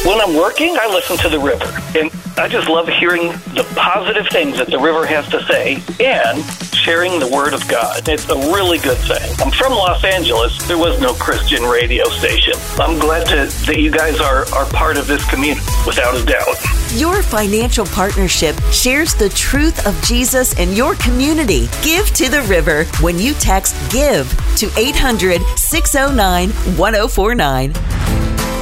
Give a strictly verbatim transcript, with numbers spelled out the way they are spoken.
When I'm working, I listen to the river. And I just love hearing the positive things that the river has to say and sharing the Word of God. It's a really good thing. I'm from Los Angeles. There was no Christian radio station. I'm glad to, that you guys are, are part of this community, without a doubt. Your financial partnership shares the truth of Jesus in your community. Give to the river when you text GIVE to eight hundred, six oh nine, one oh four nine.